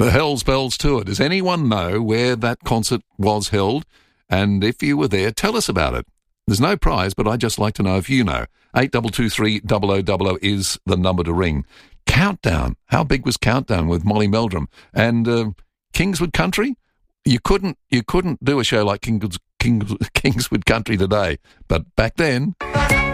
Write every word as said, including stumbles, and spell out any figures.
The Hells Bells Tour. Does anyone know where that concert was held? And if you were there, tell us about it. There's no prize, but I'd just like to know if you know. eight two two three, double oh double oh is the number to ring. Countdown. How big was Countdown with Molly Meldrum? And uh, Kingswood Country? You couldn't you couldn't do a show like Kings, Kings, Kingswood Country today. But back then...